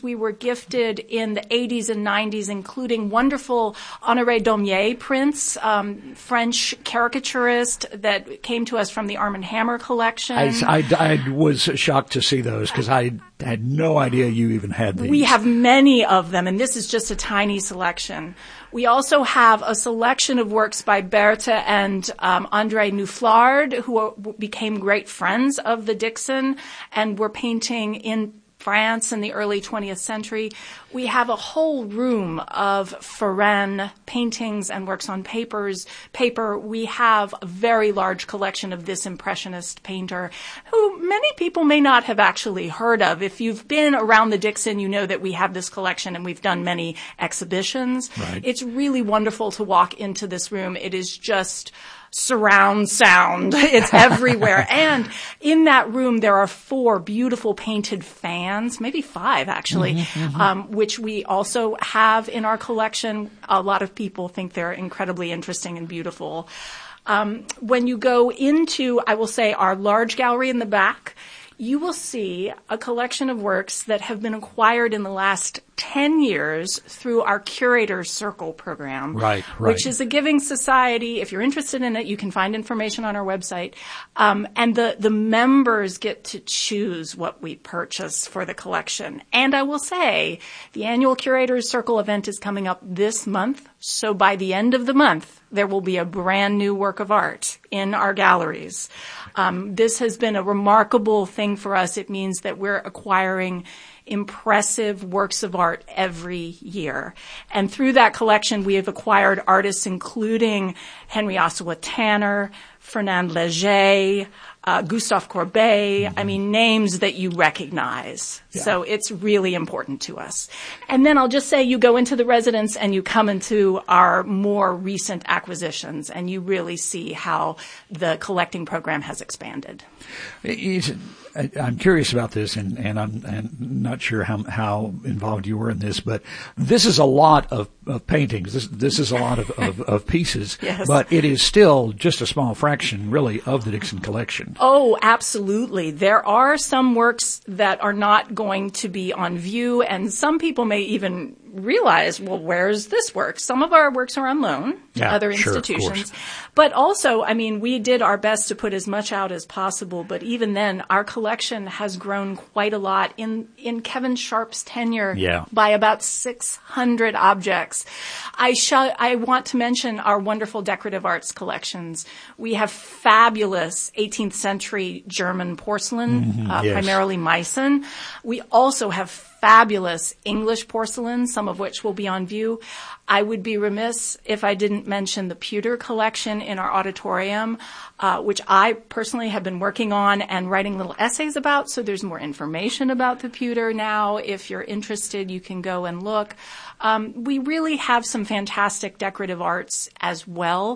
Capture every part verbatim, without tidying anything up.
we were gifted in the eighties and nineties, including wonderful Honoré Daumier prints, um, French caricaturist that came to us from the Arm and Hammer collection. I, I, I was shocked to see those because I had no idea you even had these. We have many of them, and this is just a tiny selection. We also have a selection of works by Berthe and um, André Nufflard, who are, became great friends of the Dixon and were painting in France in the early twentieth century. We have a whole room of Ferrand paintings and works on papers, paper. We have a very large collection of this Impressionist painter who many people may not have actually heard of. If you've been around the Dixon, you know that we have this collection and we've done many exhibitions. Right. It's really wonderful to walk into this room. It is just surround sound. It's everywhere. And in that room, there are four beautiful painted fans, maybe five actually, mm-hmm, mm-hmm. Um, which we also have in our collection. A lot of people think they're incredibly interesting and beautiful. Um, when you go into, I will say, our large gallery in the back, you will see a collection of works that have been acquired in the last ten years through our Curator's Circle program, right, right. which is a giving society. If you're interested in it, you can find information on our website. Um, and the, the members get to choose what we purchase for the collection. And I will say, the annual Curator's Circle event is coming up this month. So by the end of the month, there will be a brand new work of art in our galleries. Um, this has been a remarkable thing for us. It means that we're acquiring impressive works of art every year. And through that collection, we have acquired artists including Henry Ossawa Tanner, Fernand Léger, uh, Gustave Courbet, mm-hmm. I mean, names that you recognize. Yeah. So it's really important to us. And then I'll just say you go into the residence and you come into our more recent acquisitions and you really see how the collecting program has expanded. It's, I'm curious about this, and, and I'm, I'm not sure how, how involved you were in this, but this is a lot of, of paintings. This, this is a lot of, of, of pieces, yes. But it is still just a small fraction, really, of the Dixon collection. Oh, absolutely. There are some works that are not going to be on view, and some people may even realize, well, where's this work? Some of our works are on loan to yeah, other sure, institutions. But also, I mean, we did our best to put as much out as possible, but even then, our collection has grown quite a lot in, in Kevin Sharp's tenure yeah. by about six hundred objects. I sh- I want to mention our wonderful decorative arts collections. We have fabulous eighteenth century German porcelain, mm-hmm, uh, yes. primarily Meissen. We also have fabulous English porcelain, some of which will be on view. I would be remiss if I didn't mention the pewter collection in our auditorium, uh, which I personally have been working on and writing little essays about. So there's more information about the pewter now. If you're interested, you can go and look. Um, we really have some fantastic decorative arts as well.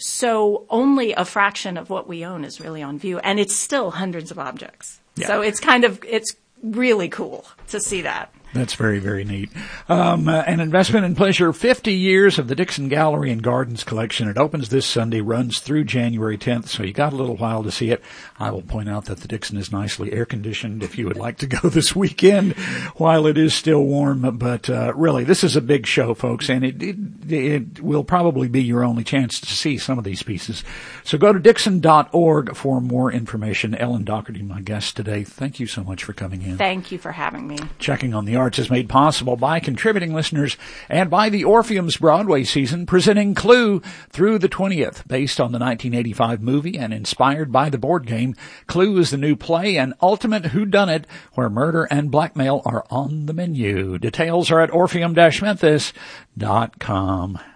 So only a fraction of what we own is really on view, and it's still hundreds of objects. Yeah. So it's kind of, it's really cool to see that. That's very, very neat. Um, uh, an investment in pleasure, fifty years of the Dixon Gallery and Gardens collection. It opens this Sunday, runs through January tenth, so you got a little while to see it. I will point out that the Dixon is nicely air-conditioned if you would like to go this weekend while it is still warm. But uh, really, this is a big show, folks, and it, it, it will probably be your only chance to see some of these pieces. So go to Dixon dot org for more information. Ellen Doherty, my guest today, thank you so much for coming in. Thank you for having me. Checking on the Arts is made possible by contributing listeners and by the Orpheum's Broadway season, presenting Clue through the twentieth. Based on the nineteen eighty-five movie and inspired by the board game, Clue is the new play, an ultimate whodunit where murder and blackmail are on the menu. Details are at orpheum dash memphis dot com.